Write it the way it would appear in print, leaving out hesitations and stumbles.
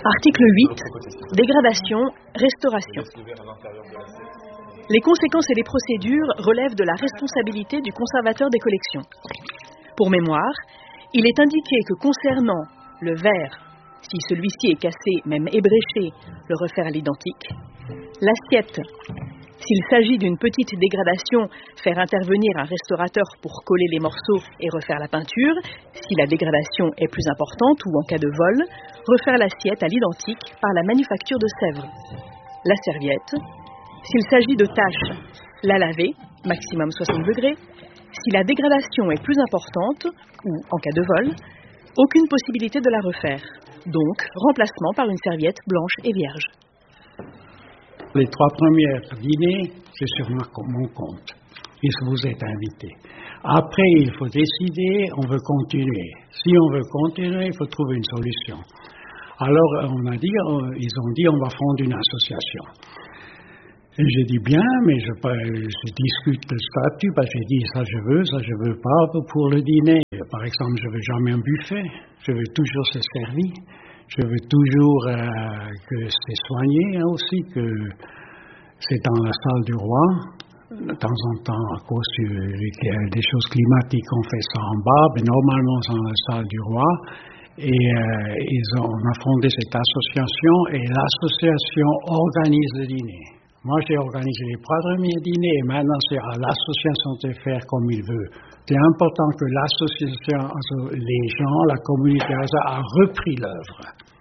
Article 8. Dégradation, restauration. Les conséquences et les procédures relèvent de la responsabilité du conservateur des collections. Pour mémoire, il est indiqué que concernant le verre, si celui-ci est cassé, même ébréché, le refaire à l'identique. L'assiette, s'il s'agit d'une petite dégradation, faire intervenir un restaurateur pour coller les morceaux et refaire la peinture. Si la dégradation est plus importante ou en cas de vol, refaire l'assiette à l'identique par la manufacture de Sèvres. La serviette, s'il s'agit de tâches, la laver, maximum 60 degrés. Si la dégradation est plus importante, ou en cas de vol, aucune possibilité de la refaire. Donc, remplacement par une serviette blanche et vierge. Les 3 premiers dîners, c'est sur mon compte. Et vous êtes invité. Après, il faut décider, on veut continuer. Si on veut continuer, il faut trouver une solution. Alors, ils ont dit, on va fonder une association. Et j'ai dit bien, mais je discute le statut, parce que j'ai dit ça je veux pas pour le dîner. Par exemple, je veux jamais un buffet, je veux toujours se servir, je veux toujours que c'est soigné aussi, que c'est dans la salle du roi. De temps en temps, à cause des choses climatiques, on fait ça en bas, mais normalement c'est dans la salle du roi. Et on a fondé cette association, et l'association organise le dîner. Moi, j'ai organisé les 3 premiers dîners, et maintenant, c'est à l'association de faire comme il veut. C'est important que l'association, les gens, la communauté a repris l'œuvre.